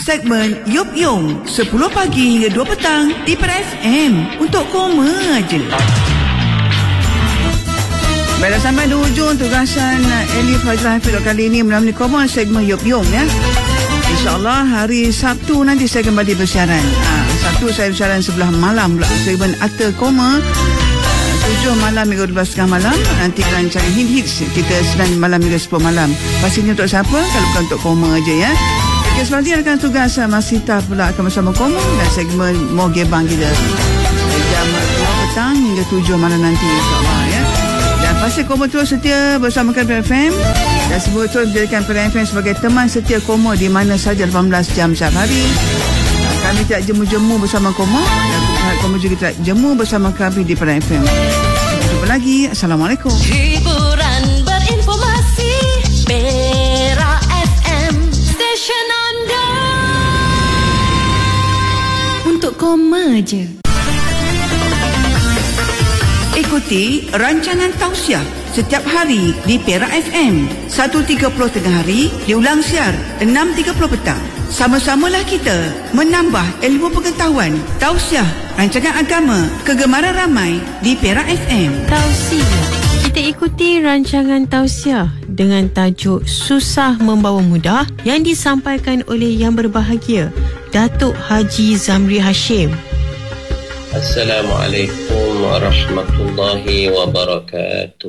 Segmen Yop Yong 10 pagi hingga 2 petang di Per FM untuk koma je. Baiklah, sampai di hujung tugasan Elif Fazlah Hafidh kali ini melalui koma segmen Yop Yong ya. InsyaAllah hari Sabtu nanti saya kembali bersiaran. Sabtu saya bersiaran sebelah malam pula. Segmen Akta Koma 7 malam hingga 12.30 malam. Nanti rancangan hit-hits kita 9 malam hingga 10 malam. Pastinya untuk siapa? Kalau bukan untuk koma je ya. Okay, selanjutnya akan tugas Masita pula akan bersama koma dan segmen Mo Gebang kita jam 2 petang hingga 7 malam nanti insyaAllah ya. Dan pasti koma terus setia bersama Per FM dan semua terus menjadikan Per FM sebagai teman setia koma di mana saja 18 jam setiap hari. Kami tidak jemu-jemu bersama koma dan koma juga tidak jemu bersama kami di Per FM. Sampai jumpa lagi. Assalamualaikum. Hiburan berinformasi Pera FM, stesen anda untuk koma je. Ikuti rancangan tausiah setiap hari di Perak FM 1.30 tengah hari, diulang siar 6.30 petang. Sama-samalah kita menambah ilmu pengetahuan. Tausiah rancangan agama kegemaran ramai di Perak FM. Tausiah. Kita ikuti rancangan tausiah dengan tajuk Susah Membawa Mudah yang disampaikan oleh Yang Berbahagia Datuk Haji Zamri Hashim. Assalamualaikum warahmatullahi wabarakatuh.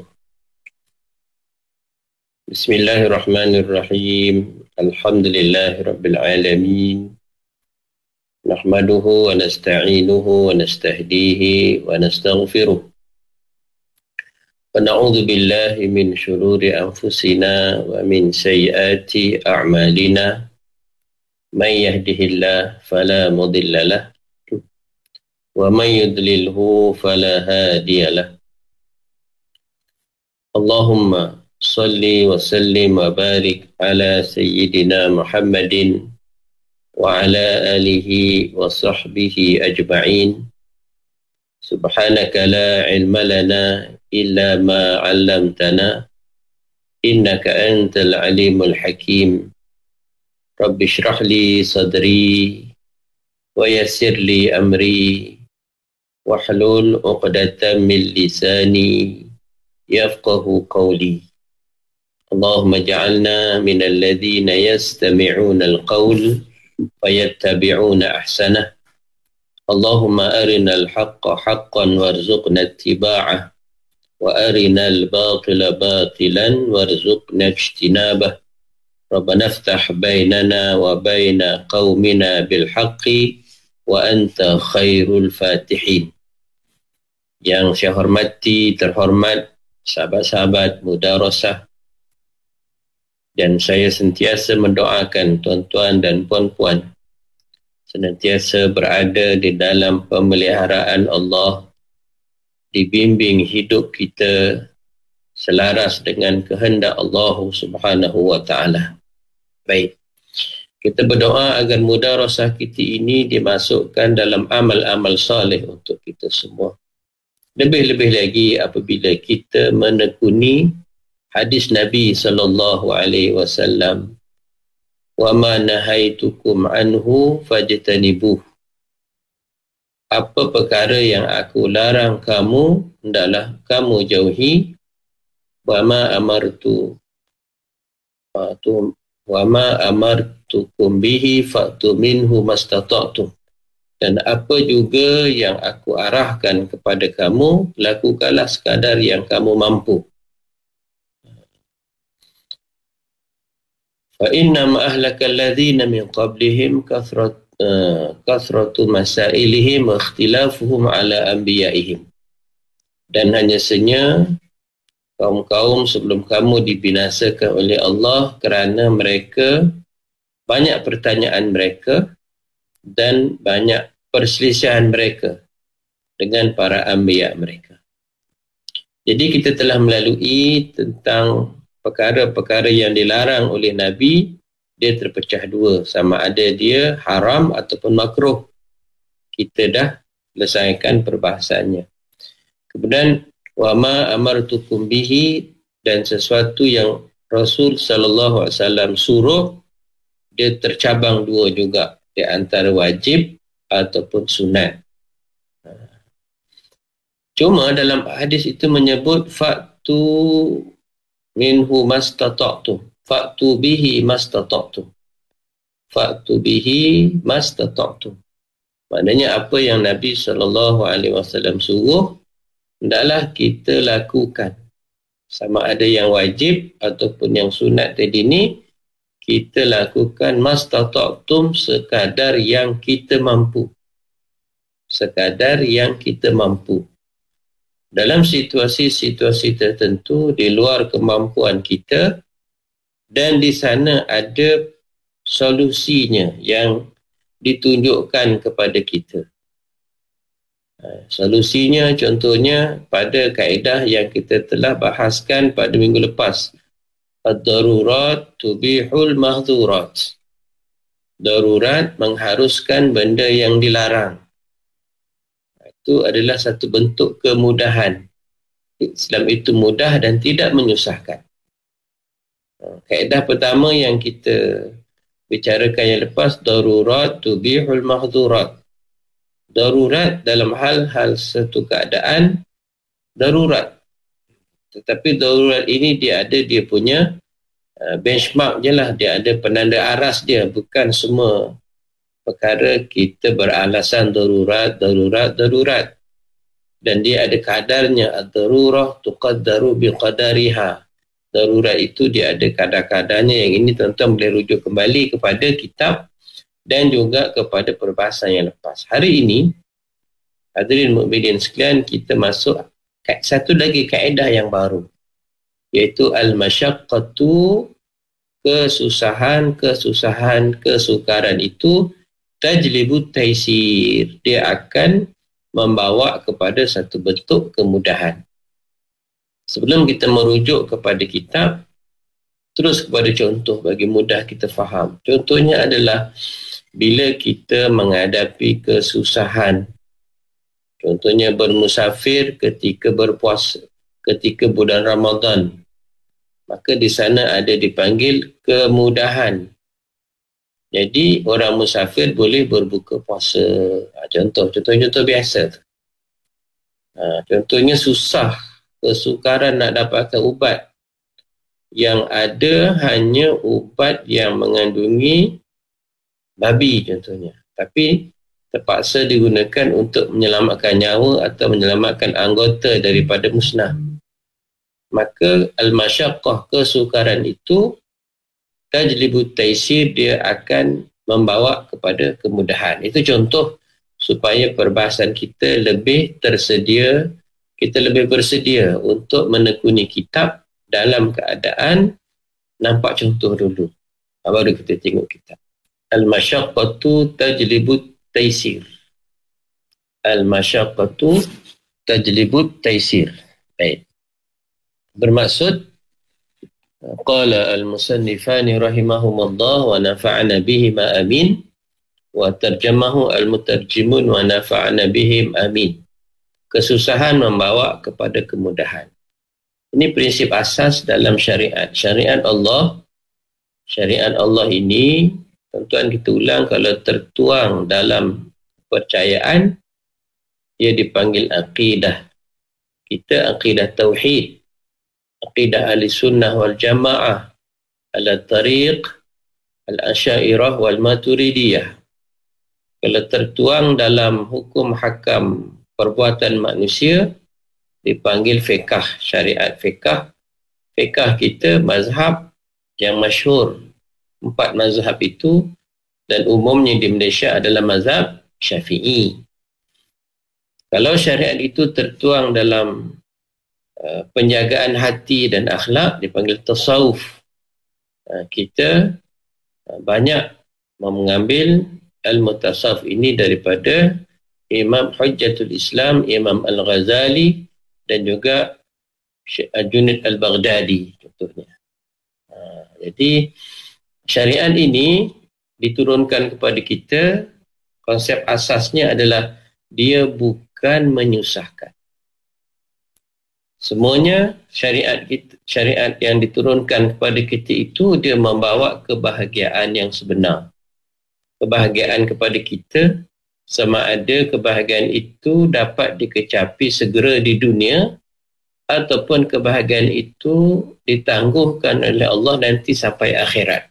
Bismillahirrahmanirrahim. Alhamdulillahirabbil alamin. Nahmaduhu wa nasta'inuhu wa nastahdihi wa nastaghfiruh. Wa na'udzu billahi min shururi anfusina wa min sayyiati a'malina. May yahdihillahu fala mudilla lahu wa may yudlilhu fala hadiya lahu. Allahumma salli wa sallim wa barik ala sayyidina Muhammadin wa ala alihi wa sahbihi ajma'in. Subhanaka la ilma lana illa ma 'allamtana innaka antal alimul hakim. Rabbi shrah li sadri wa yassir li amri wahlul 'uqdatam min lisani yafqahu qawli. Allahumma ja'alna minal ladzina yastami'una al-qawl fayattabi'una ahsanah. Allahumma arinal haqqa haqqan warzuqna ittiba'ah wa arinal batila batilan warzuqna ijtinabah. Rabbana iftah bainana wa baina qaumina bil haqqi wa anta khairul fatihin. Yang saya hormati, terhormat sahabat-sahabat mudarasah, dan saya sentiasa mendoakan tuan-tuan dan puan-puan senantiasa berada di dalam pemeliharaan Allah, dibimbing hidup kita selaras dengan kehendak Allah Subhanahu wa taala. Baik. Kita berdoa agar mudarasah kita ini dimasukkan dalam amal-amal soleh untuk kita semua. Lebih-lebih lagi apabila kita menekuni hadis Nabi sallallahu alaihi wasallam, wa ma nahaitukum anhu fajtanibuh. Apa perkara yang aku larang kamu, hendaklah kamu jauhi. Wa ma amartukum bihi fa'tu minhu mastata'tum. Dan apa juga yang aku arahkan kepada kamu, lakukanlah sekadar yang kamu mampu. Fa inna ma ahlakal ladzina min qablihim kathratu masailihim wa ikhtilafuhum ala anbiya'ihim. Dan hanya saja kaum-kaum sebelum kamu dibinasakan oleh Allah kerana mereka banyak pertanyaan mereka dan banyak perselisihan mereka dengan para anbiya mereka. Jadi kita telah melalui tentang perkara-perkara yang dilarang oleh Nabi, dia terpecah dua, sama ada dia haram ataupun makruh. Kita dah selesaikan perbahasannya. Kemudian wa ma amartukum bihi, dan sesuatu yang Rasul sallallahu alaihi wasallam suruh dia tercabang dua juga, di antara wajib ataupun sunat. Cuma dalam hadis itu menyebut fa'tu minhu mastata'tum, fa'tu bihi mastata'tum, fa'tu bihi mastata'tum. Maknanya apa yang Nabi SAW suruh, hendaklah kita lakukan. Sama ada yang wajib ataupun yang sunat tadi ni, kita lakukan mastata'tum, sekadar yang kita mampu. Sekadar yang kita mampu. Dalam situasi-situasi tertentu di luar kemampuan kita, dan di sana ada solusinya yang ditunjukkan kepada kita. Solusinya contohnya pada kaedah yang kita telah bahaskan pada minggu lepas. Ad-darurat tubihul mahdhurat. Darurat mengharuskan benda yang dilarang. Itu adalah satu bentuk kemudahan. Islam itu mudah dan tidak menyusahkan. Kaedah pertama yang kita bicarakan yang lepas, darurat tubihul mahdhurat. Darurat dalam hal-hal satu keadaan darurat. Tetapi darurat ini dia punya benchmark je lah. Dia ada penanda aras dia. Bukan semua perkara kita beralasan darurat. Dan dia ada kadarnya. Ad-darurah tuqaddaru biqadariha. Darurat itu dia ada kadar-kadarnya. Yang ini tuan-tuan boleh rujuk kembali kepada kitab dan juga kepada perbahasan yang lepas. Hari ini, hadirin mukminin sekalian, kita masuk satu lagi kaedah yang baru, iaitu al-masyaqqatu, kesukaran itu tajlibut taisir, dia akan membawa kepada satu bentuk kemudahan. Sebelum kita merujuk kepada kitab, terus kepada contoh bagi mudah kita faham. Contohnya adalah bila kita menghadapi kesusahan. Contohnya bermusafir ketika berpuasa, ketika bulan Ramadan. Maka di sana ada dipanggil kemudahan. Jadi orang musafir boleh berbuka puasa. Contoh biasa. Contohnya susah, kesukaran nak dapatkan ubat. Yang ada hanya ubat yang mengandungi babi contohnya. Tapi terpaksa digunakan untuk menyelamatkan nyawa atau menyelamatkan anggota daripada musnah. Maka al-masyaqqah, kesukaran itu tajlibut taisir, dia akan membawa kepada kemudahan. Itu contoh supaya perbahasan kita lebih tersedia, kita lebih bersedia untuk menekuni kitab dalam keadaan nampak contoh dulu. Baru kita tengok kitab. Al-masyaqqatu tajlibut taisir. Al-masyaqqatu tajlibut taisir. Baik. Bermaksud qala al-musannifani rahimahumullah wa nafa'ana bihima amin, wa tarjamahu al-mutarjimun wa nafa'ana bihim amin. Kesusahan membawa kepada kemudahan. Ini prinsip asas dalam syariat. Syariat Allah ini, tuan-tuan kita ulang, kalau tertuang dalam percayaan, ia dipanggil aqidah. Kita aqidah tauhid, aqidah ahli sunnah wal jamaah, ala tariq al-asyairah wal maturidiyah. Kalau tertuang dalam hukum hakam perbuatan manusia, dipanggil fiqh, syariat fiqh. Fiqh kita mazhab yang masyhur, 4 mazhab itu, dan umumnya di Malaysia adalah mazhab Syafi'i. Kalau syariat itu tertuang dalam penjagaan hati dan akhlak, dipanggil tasawuf. Kita banyak mengambil al-mutasawuf ini daripada Imam Hujjatul Islam, Imam Al-Ghazali, dan juga Junaid Al-Baghdadi contohnya. Jadi syariat ini diturunkan kepada kita, konsep asasnya adalah dia bukan menyusahkan. Semuanya syariat yang diturunkan kepada kita itu dia membawa kebahagiaan yang sebenar. Kebahagiaan kepada kita, sama ada kebahagiaan itu dapat dikecapi segera di dunia ataupun kebahagiaan itu ditangguhkan oleh Allah nanti sampai akhirat.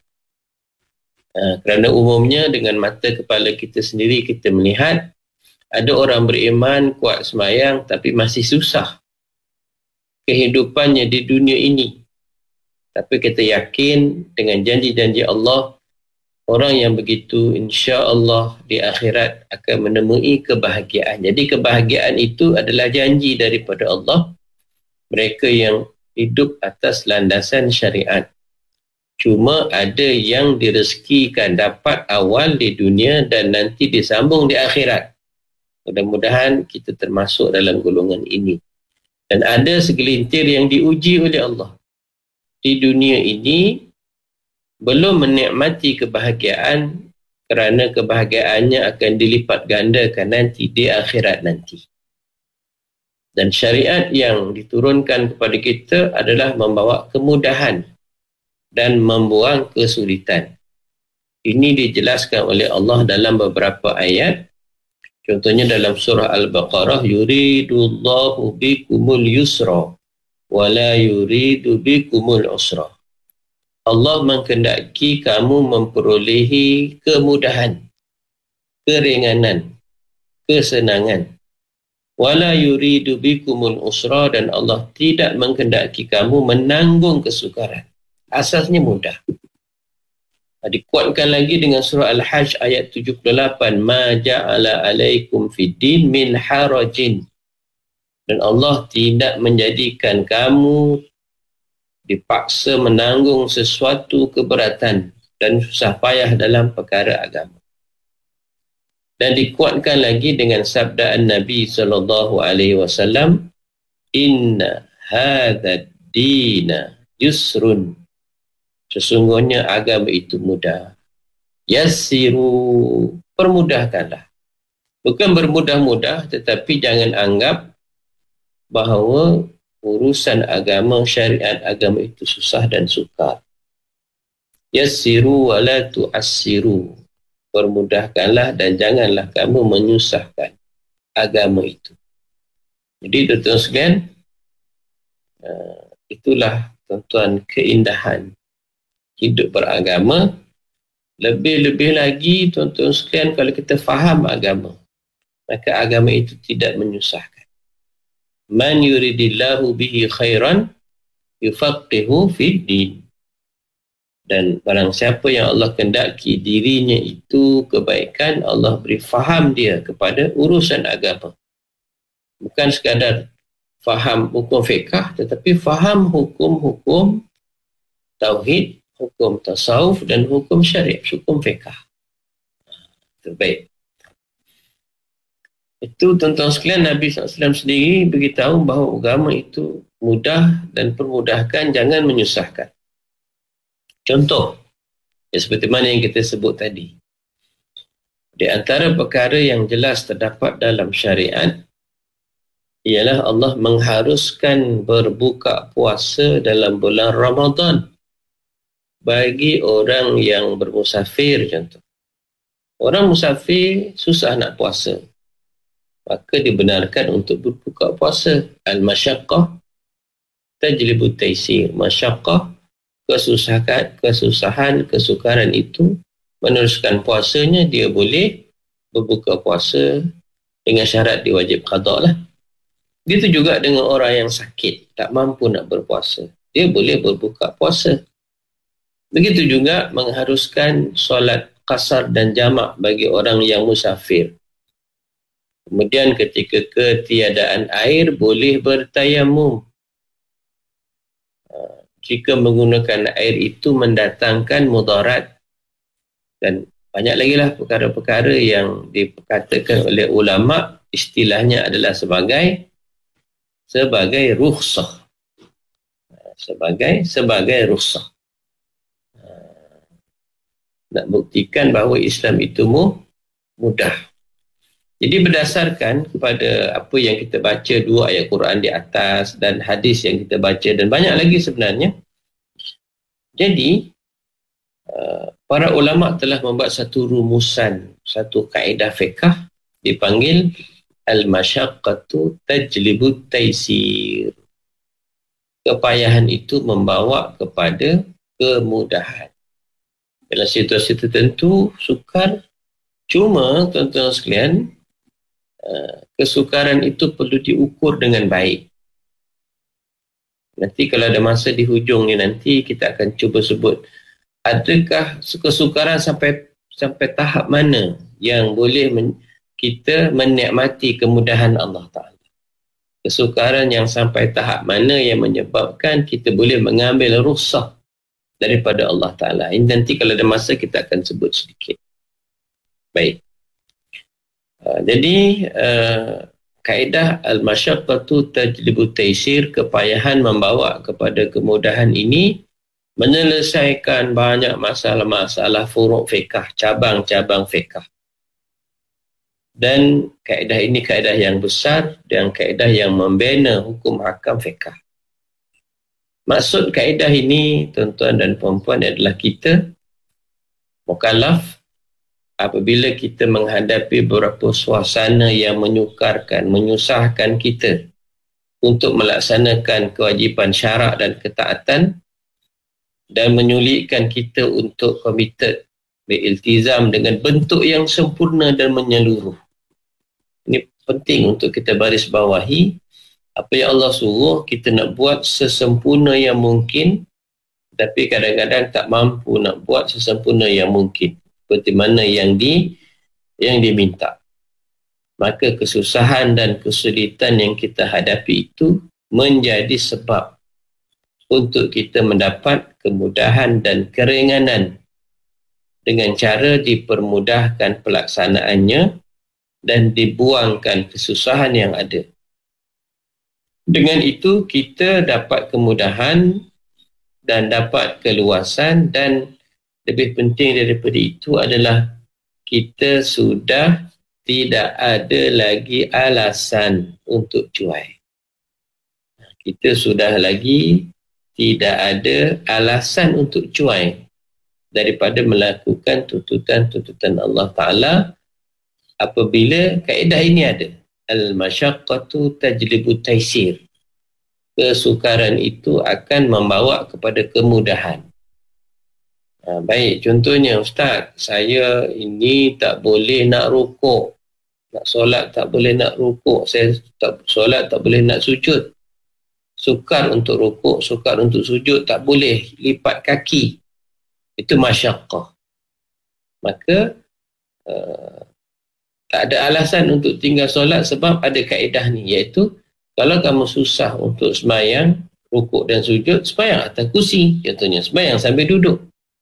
Kerana umumnya dengan mata kepala kita sendiri kita melihat ada orang beriman kuat sembahyang tapi masih susah kehidupannya di dunia ini. Tapi kita yakin dengan janji-janji Allah, orang yang begitu insya-Allah di akhirat akan menemui kebahagiaan. Jadi kebahagiaan itu adalah janji daripada Allah. Mereka yang hidup atas landasan syariat. Cuma ada yang direzekikan dapat awal di dunia dan nanti disambung di akhirat. Mudah-mudahan kita termasuk dalam golongan ini. Dan ada segelintir yang diuji oleh Allah. Di dunia ini, belum menikmati kebahagiaan kerana kebahagiaannya akan dilipat gandakan nanti di akhirat nanti. Dan syariat yang diturunkan kepada kita adalah membawa kemudahan dan membuang kesulitan. Ini dijelaskan oleh Allah dalam beberapa ayat. Contohnya dalam surah Al-Baqarah, yuridullahu bikumul yusra wa la yuridu bikumul usra. Allah menghendaki kamu memperolehi kemudahan, keringanan, kesenangan. Wa la yuridu bikumul usra, dan Allah tidak menghendaki kamu menanggung kesukaran. Asasnya mudah. Dikuatkan lagi dengan surah Al-Hajj ayat 78, ma ja'ala alaikum fid din min harajin, dan Allah tidak menjadikan kamu dipaksa menanggung sesuatu keberatan dan susah payah dalam perkara agama. Dan dikuatkan lagi dengan sabda Nabi SAW, inna hadha dina yusrun, sesungguhnya agama itu mudah. Yassiru, permudahkanlah. Bukan bermudah-mudah, tetapi jangan anggap bahawa urusan agama, syariat agama itu susah dan sukar. Yassiru wa la tu'assiru, permudahkanlah dan janganlah kamu menyusahkan agama itu. Jadi tuan-tuan sekalian, itulah tuan-tuan keindahan hidup beragama. Lebih-lebih lagi tuan-tuan sekalian, kalau kita faham agama, maka agama itu tidak menyusahkan. Man yuridillahu bihi khairan yufaqihu fid din. Dan barang siapa yang Allah kehendaki dirinya itu kebaikan, Allah beri faham dia kepada urusan agama. Bukan sekadar faham hukum fiqh, tetapi faham hukum-hukum tauhid, hukum tasawuf dan hukum syariat, hukum fiqh. Terbaik. Itu tuan-tuan sekalian, Nabi SAW sendiri beritahu bahawa agama itu mudah dan permudahkan, jangan menyusahkan. Contoh, seperti mana yang kita sebut tadi. Di antara perkara yang jelas terdapat dalam syariat ialah Allah mengharuskan berbuka puasa dalam bulan Ramadan bagi orang yang bermusafir. Contoh, orang musafir susah nak puasa, maka dibenarkan untuk berbuka puasa. Al-masyaqqah tajlibut taysir. Masyaqqah, kesusahan, kesukaran itu meneruskan puasanya, dia boleh berbuka puasa dengan syarat diwajib qada lah. Begitu juga dengan orang yang sakit, tak mampu nak berpuasa, dia boleh berbuka puasa. Begitu juga mengharuskan solat qasar dan jamak bagi orang yang musafir. Kemudian ketika ketiadaan air, boleh bertayamum jika menggunakan air itu mendatangkan mudarat. Dan banyak lagi lah perkara-perkara yang dikatakan oleh ulama, istilahnya adalah sebagai rukhsah. Sebagai rukhsah. Nak buktikan bahawa Islam itu mudah. Jadi berdasarkan kepada apa yang kita baca, 2 ayat Quran di atas dan hadis yang kita baca dan banyak lagi sebenarnya. Jadi para ulama telah membuat satu rumusan, satu kaedah fiqh dipanggil al-masyaqqatu tajlibu taysir. Kepayahan itu membawa kepada kemudahan. Dalam situasi tertentu sukar, cuma tuan-tuan sekalian, kesukaran itu perlu diukur dengan baik. Nanti kalau ada masa di hujung ni, nanti kita akan cuba sebut adakah kesukaran sampai tahap mana yang boleh kita menikmati kemudahan Allah Ta'ala. Kesukaran yang sampai tahap mana yang menyebabkan kita boleh mengambil rukhsah daripada Allah Ta'ala. Ini nanti kalau ada masa kita akan sebut sedikit. Baik. Jadi kaedah al-masyaqqatu tajlibu taysir, kepayahan membawa kepada kemudahan ini menyelesaikan banyak masalah-masalah furu' fiqh, cabang-cabang fiqh. Dan kaedah ini kaedah yang besar dan kaedah yang membina hukum hakam fiqh. Maksud kaedah ini, tuan-tuan dan puan-puan, adalah kita mukallaf apabila kita menghadapi beberapa suasana yang menyukarkan, menyusahkan kita untuk melaksanakan kewajipan syarak dan ketaatan dan menyulitkan kita untuk committed, beriltizam dengan bentuk yang sempurna dan menyeluruh. Ini penting untuk kita baris bawahi. Apa yang Allah suruh, kita nak buat sesempurna yang mungkin, tapi kadang-kadang tak mampu nak buat sesempurna yang mungkin seperti mana yang diminta. Maka kesusahan dan kesulitan yang kita hadapi itu menjadi sebab untuk kita mendapat kemudahan dan keringanan dengan cara dipermudahkan pelaksanaannya dan dibuangkan kesusahan yang ada. Dengan itu kita dapat kemudahan dan dapat keluasan, dan lebih penting daripada itu adalah kita sudah tidak ada lagi alasan untuk cuai. Kita sudah lagi tidak ada alasan untuk cuai daripada melakukan tuntutan-tuntutan Allah Ta'ala apabila kaedah ini ada. Al-masyaqqatu tajlibu taysir. Kesukaran itu akan membawa kepada kemudahan. Baik, contohnya Ustaz, saya ini tak boleh nak rukuk. Nak solat tak boleh nak rukuk. Saya solat tak boleh nak sujud. Sukar untuk rukuk, sukar untuk sujud, tak boleh lipat kaki. Itu masyaqqah. Maka tak ada alasan untuk tinggal solat sebab ada kaedah ni, iaitu kalau kamu susah untuk sembahyang, rukuk dan sujud, sembahyang atas kursi. Contohnya, sembahyang sambil duduk.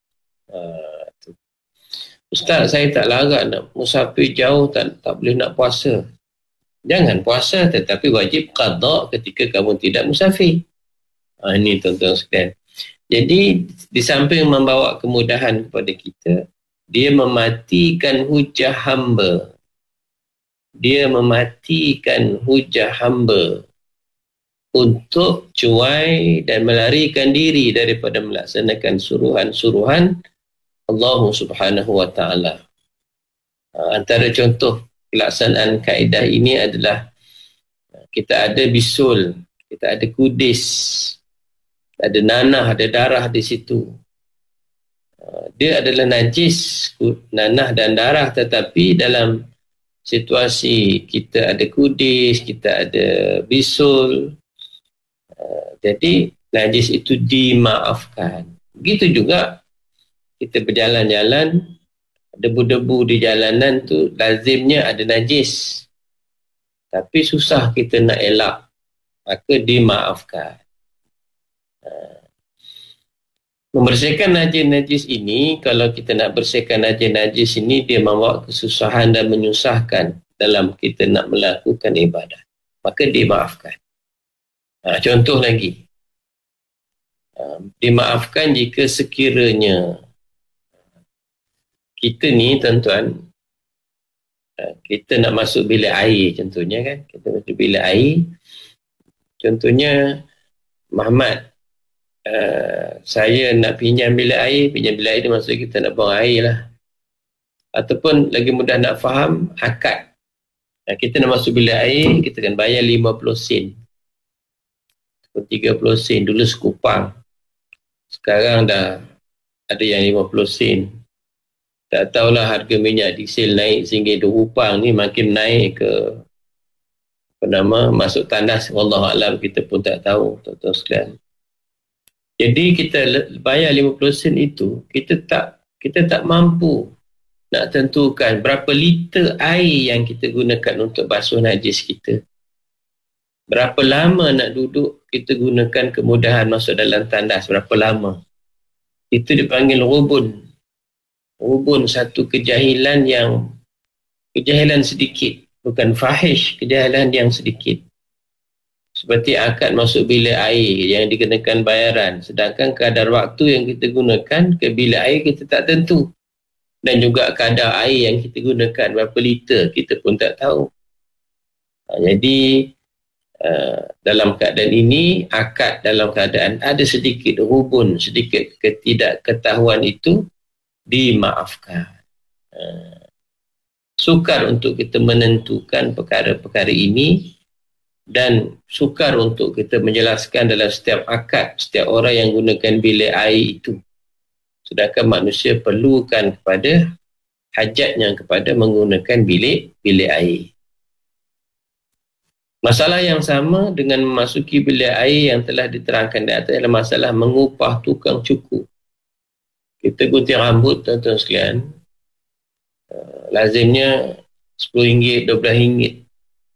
Ustaz, saya tak larat nak musafir jauh, tak boleh nak puasa. Jangan puasa, tetapi wajib qada ketika kamu tidak musafir. Ini tuan-tuan sekalian. Jadi, di samping membawa kemudahan kepada kita, dia mematikan hujah hamba. Dia mematikan hujah hamba untuk cuai dan melarikan diri daripada melaksanakan suruhan-suruhan Allah Subhanahu wa ta'ala. Antara contoh pelaksanaan kaedah ini adalah kita ada bisul, kita ada kudis, ada nanah, ada darah di situ. Dia adalah najis, nanah dan darah, tetapi dalam situasi kita ada kudis, kita ada bisul, jadi najis itu dimaafkan. Begitu juga kita berjalan-jalan, debu-debu di jalanan tu lazimnya ada najis, tapi susah kita nak elak, maka dimaafkan. Membersihkan najis-najis ini, kalau kita nak bersihkan najis-najis ini, dia membawa kesusahan dan menyusahkan dalam kita nak melakukan ibadah, maka dimaafkan. Contoh lagi, dimaafkan jika sekiranya kita ni, tuan-tuan, Kita nak masuk bilik air contohnya kan. Kita masuk bilik air. Contohnya Muhammad, saya nak pinjam bilik air. Pinjam bilik air ni maksudnya kita nak buang air lah. Ataupun lagi mudah nak faham, akad. Kita nak masuk bilik air, kita akan bayar 50 sen. 30 sen. Dulu sekupang. Sekarang dah ada yang 50 sen. Tak tahulah harga minyak diesel naik sehingga RM2 ni makin naik ke masuk tandas. Wallahualam, kita pun tak tahu, tuan-tuan sekalian. Jadi kita bayar 50 sen itu, kita tak mampu nak tentukan berapa liter air yang kita gunakan untuk basuh najis kita. Berapa lama nak duduk kita gunakan kemudahan masuk dalam tandas, berapa lama. Itu dipanggil rubun. Rubun satu kejahilan sedikit, bukan fahish, kejahilan yang sedikit. Seperti akad masuk bilik air yang dikenakan bayaran, sedangkan kadar waktu yang kita gunakan ke bilik air kita tak tentu, dan juga kadar air yang kita gunakan berapa liter kita pun tak tahu. Jadi dalam keadaan ini, akad dalam keadaan ada sedikit rubun, sedikit ketidakketahuan itu dimaafkan. Sukar untuk kita menentukan perkara-perkara ini, dan sukar untuk kita menjelaskan dalam setiap akad setiap orang yang gunakan bilik air itu, sedangkan manusia perlukan kepada hajatnya kepada menggunakan bilik air. Masalah yang sama dengan memasuki bilik air yang telah diterangkan di atas adalah masalah mengupah tukang cukur. Kita gunting rambut, tuan-tuan sekalian, lazimnya RM10, RM12.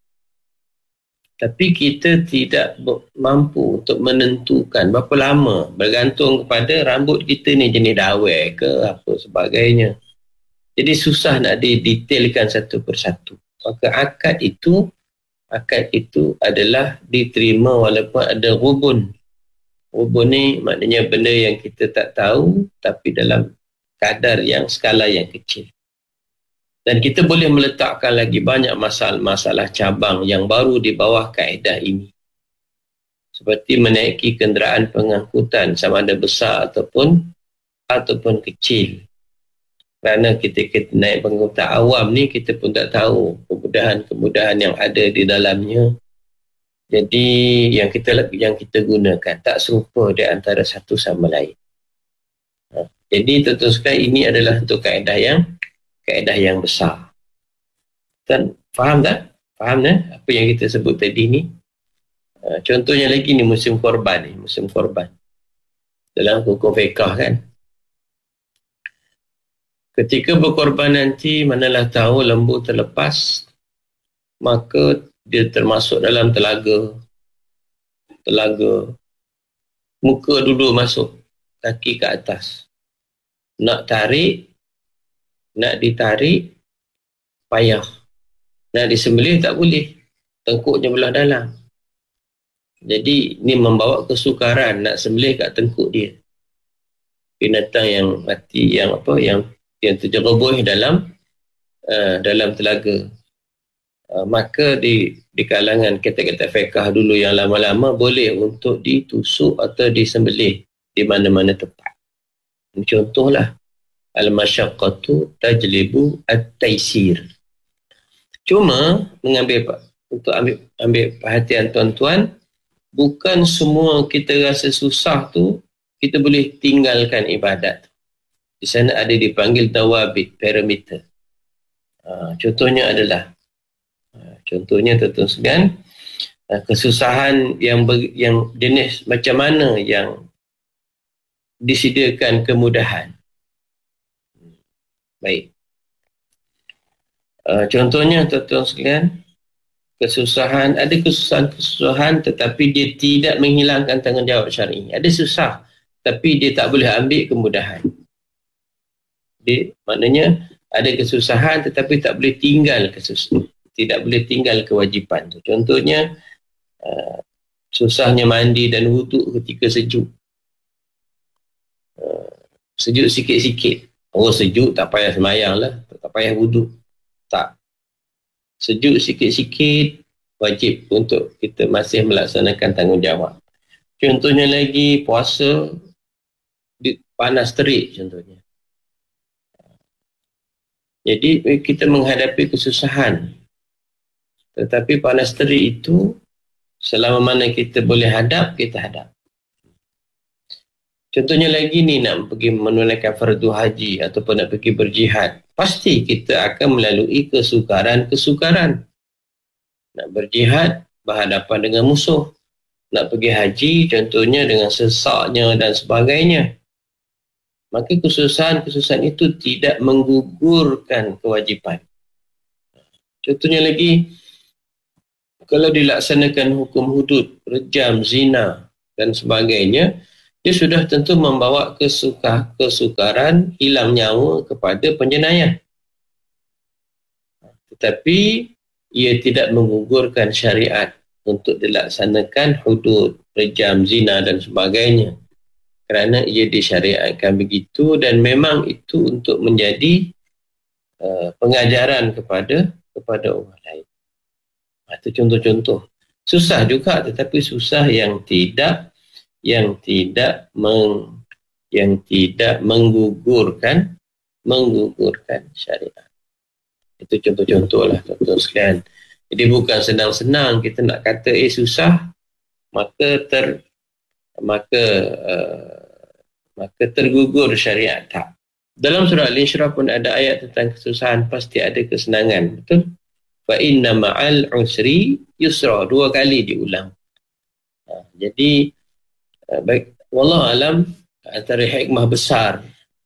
Tapi kita tidak mampu untuk menentukan berapa lama, bergantung kepada rambut kita ni jenis dawai ke apa sebagainya. Jadi susah nak didetailkan satu persatu. Maka akad itu adalah diterima walaupun ada rubun. Rubun ni maknanya benda yang kita tak tahu tapi dalam kadar yang skala yang kecil. Dan kita boleh meletakkan lagi banyak masalah cabang yang baru di bawah kaedah ini. Seperti menaiki kenderaan pengangkutan sama ada besar ataupun kecil. Kerana kita naik pengangkutan awam ni, kita pun tak tahu kemudahan-kemudahan yang ada di dalamnya. Jadi yang kita gunakan tak serupa di antara satu sama lain. Jadi tentu sekali ini adalah untuk kaedah yang besar. Dan faham tak? Faham tak apa yang kita sebut tadi ni? Contohnya lagi ni musim korban. Dalam hukum fiqah kan. Ketika berkorban nanti, manalah tahu lembu terlepas, maka dia termasuk dalam telaga. Muka dulu masuk, kaki ke atas. Nak ditarik, payah. Nak disembelih tak boleh. Tengkuknya belah dalam. Jadi, ini membawa kesukaran nak sembelih kat tengkuk dia. Binatang yang mati, yang terjerubuh dalam telaga. Maka di kalangan kata-kata fiqah dulu yang lama-lama boleh untuk ditusuk atau disembelih di mana-mana tempat. Contohlah, al-masyaqqatu tajlibu at-taisir. Cuma untuk ambil perhatian tuan-tuan, bukan semua kita rasa susah tu kita boleh tinggalkan ibadat. Di sana ada dipanggil dawabit, parameter. Contohnya tuan-tuan sekalian, kesusahan yang jenis macam mana yang disediakan kemudahan. Baik. Contohnya tuan-tuan sekalian, ada kesusahan tetapi dia tidak menghilangkan tanggungjawab syar'i. Ada susah tapi dia tak boleh ambil kemudahan. Maknanya ada kesusahan tetapi tak boleh tinggal tidak boleh tinggal kewajipan tu. Contohnya susahnya mandi dan wuduk ketika sejuk. Sejuk sikit-sikit. Oh sejuk tak payah sembahyang lah, tak payah wuduk. Tak. sejuk sikit-sikit, wajib untuk kita masih melaksanakan tanggungjawab. Contohnya lagi, puasa panas terik contohnya. Jadi kita menghadapi kesusahan. Tetapi panas terik itu, selama mana kita boleh hadap, kita hadap. Contohnya lagi ni, nak pergi menunaikan fardu haji ataupun nak pergi berjihad, pasti kita akan melalui kesukaran-kesukaran. Nak berjihad, berhadapan dengan musuh. Nak pergi haji, contohnya dengan sesaknya dan sebagainya. Maka kesusahan-kesusahan itu tidak menggugurkan kewajipan. Contohnya lagi, kalau dilaksanakan hukum hudud, rejam, zina dan sebagainya, dia sudah tentu membawa kesukaran, hilang nyawa kepada penjenayah. Tetapi ia tidak menggugurkan syariat untuk dilaksanakan hudud, rejam, zina dan sebagainya. Kerana ia disyariatkan begitu dan memang itu untuk menjadi pengajaran kepada orang lain. Itu contoh-contoh. Susah juga, tetapi susah yang tidak menggugurkan syariat. Itu contoh-contoh lah, tuan-tuan sekalian. Jadi bukan senang-senang kita nak kata susah, maka tergugur syariat. Tak. Dalam surah Al-Isra pun ada ayat tentang kesusahan, pasti ada kesenangan. Betul? Fa inna ma'al usri yusra. 2 kali diulang. Jadi baik, wallahu alam, antara hikmah besar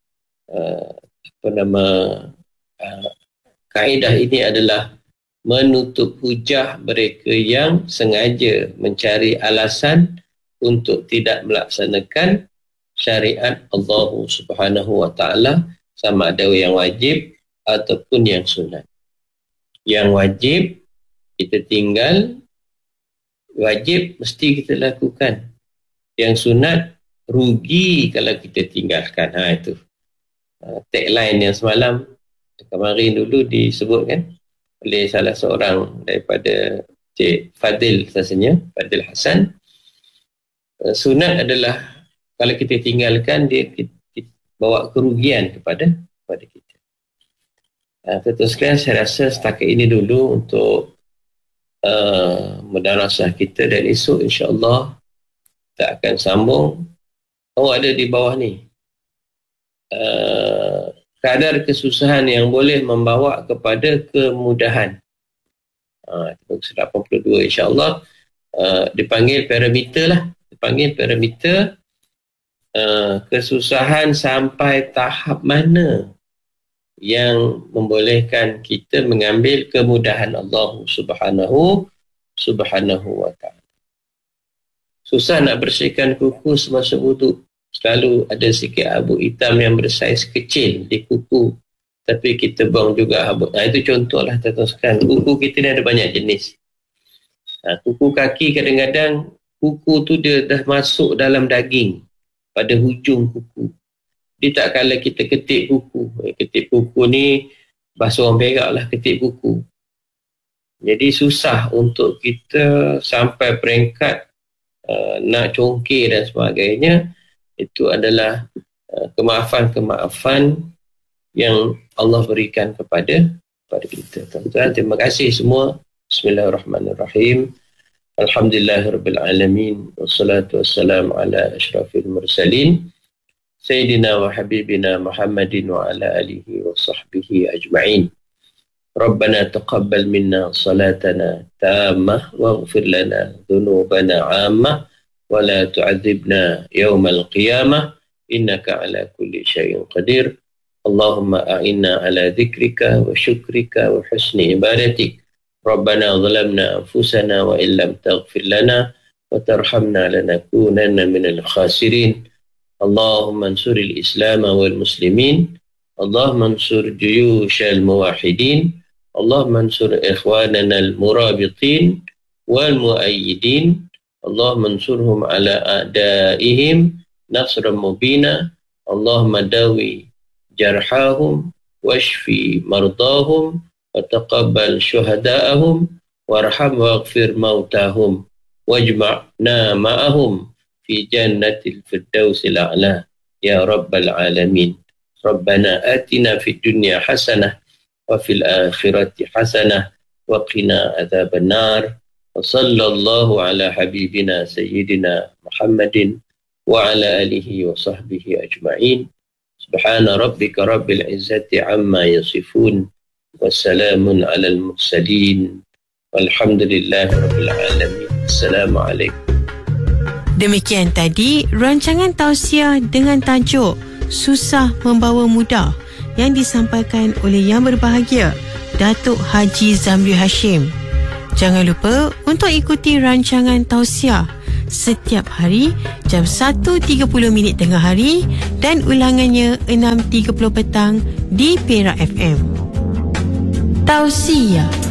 kaedah ini adalah menutup hujah mereka yang sengaja mencari alasan untuk tidak melaksanakan syariat Allah Subhanahu wa ta'ala, sama ada yang wajib ataupun yang sunat. Yang wajib kita tinggal, wajib mesti kita lakukan. Yang sunat rugi kalau kita tinggalkan. Itu tagline yang kemarin dulu disebutkan oleh salah seorang daripada Cik Fadil, rasanya Fadil Hasan. Sunat adalah kalau kita tinggalkan, dia bawa kerugian kepada kita. Terus sekalian, saya rasa setakat ini dulu untuk mudarasah kita, dan esok insya-Allah kita akan sambung. Ada di bawah ni kadar kesusahan yang boleh membawa kepada kemudahan. 82 insya-Allah dipanggil parameter lah. Dipanggil parameter kesusahan sampai tahap mana yang membolehkan kita mengambil kemudahan Allah Subhanahu wa ta'ala. Susah nak bersihkan kuku semasa wuduk. Selalu ada sikit abu hitam yang bersaiz kecil di kuku, tapi kita buang juga abu. Itu contohlah, tuan-tuan. Kuku kita ni ada banyak jenis. Kuku kaki, kadang-kadang kuku tu dia dah masuk dalam daging pada hujung kuku. Dia tak kala kita ketip kuku. Ketip kuku ni bahasa orang Perak lah, ketip kuku. Jadi susah untuk kita sampai peringkat nak congkir dan sebagainya. Itu adalah kemaafan-kemaafan yang Allah berikan kepada kita. Tuan-tuan, terima kasih semua. Bismillahirrahmanirrahim. Alhamdulillahirrabbilalamin. Wassalatu wassalamu ala ashrafil mursalin. Sayyidina wa habibina Muhammadin wa ala alihi wa sahbihi ajma'in. Rabbana taqabbal minna salatana tammah waghfir lana dhunubana 'ammah wa la tu'adzibna yawmal qiyamah innaka ala kulli syai'in qadir. Allahumma a'inna ala dhikrika wa syukrika wa husni ibadatik. Rabbana zalamna anfusana wa illam taghfir lana wa tarhamna lanakunanna minal khasirin. Allahumma ansuril Islam wal muslimin. Allahumma ansur juyushal muwahhidin. Allahumma ansur ikhwanana al murabitin wal muayyidin. Allahumma ansurhum ala a'daihim nasran mubina. Allahumma dawi jarhahum washfi mardahum وتقبل شهداءهم وارحم واغفر موتاهم واجمعنا معهم في جنة الفردوس الأعلى يا رب العالمين. ربنا آتنا في الدنيا حسنة وفي الآخرة حسنة وقنا عذاب النار وصلى الله على حبيبنا سيدنا محمد وعلى آله وصحبه أجمعين. سبحان ربك رب العزة عما يصفون والسلام على المرسلين والحمد لله رب العالمين. السلام عليكم. Demikian tadi rancangan tausiah dengan tajuk Susah Membawa Mudah yang disampaikan oleh Yang Berbahagia Datuk Haji Zamri Hashim. Jangan lupa untuk ikuti rancangan tausiah setiap hari jam 1.30 tengah hari dan ulangannya 6.30 petang di Perak FM. Tausiah.